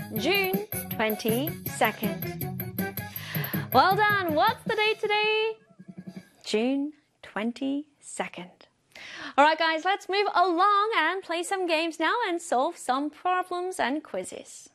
June 22nd. Well done. What's the date today? June 22nd. All right, guys, let's move along and play some games now and solve some problems and quizzes.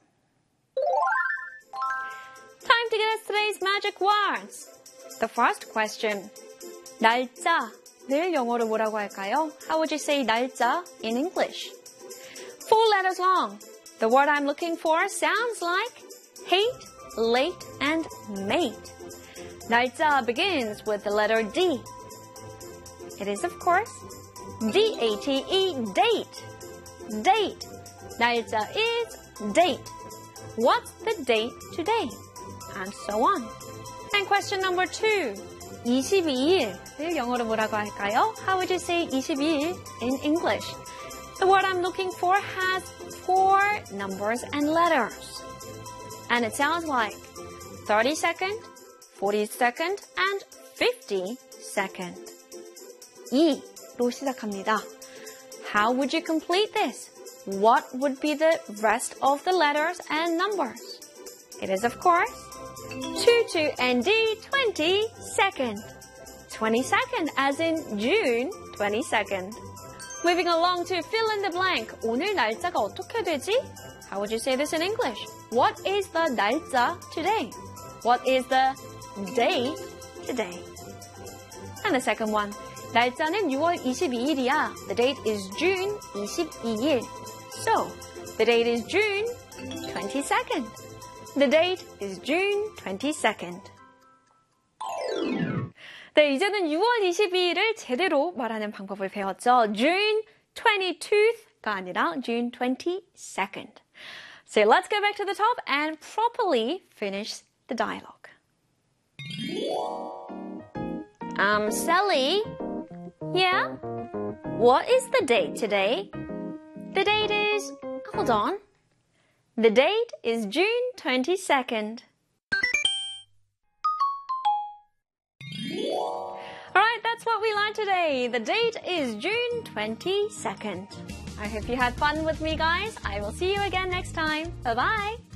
Time to get us today's magic words. The first question. 날짜를 영어로 뭐라고 할까요? How would you say 날짜 in English? 4 letters long. The word I'm looking for sounds like hate, late, and mate. 날짜 begins with the letter D. It is, of course, D-A-T-E, date. Date. 날짜 is date. What's the date today? And so on. And question number 2. 22일을 영어로 뭐라고 할까요? How would you say 22일 in English? The word I'm looking for has 4 numbers and letters. And it sounds like 32nd, 42nd, and 52nd. 2로 시작합니다. How would you complete this? What would be the rest of the letters and numbers? It is, of course, 22nd, 22nd. 22nd as in June 22nd. Moving along to fill in the blank. 오늘 날짜가 어떻게 되지? How would you say this in English? What is the 날짜 today? What is the day today? And the second one. 날짜는 6월 22일이야. The date is June 22일. So, the date is June 22nd. The date is June 22nd. 네, 이제는 6월 22일을 제대로 말하는 방법을 배웠죠. June 22th가 아니라 June 22nd. So let's go back to the top and properly finish the dialogue. Sally? Yeah? What is the date today? The date is... Hold on. The date is June 22nd. Alright, that's what we learned today. The date is June 22nd. I hope you had fun with me, guys. I will see you again next time. Bye-bye.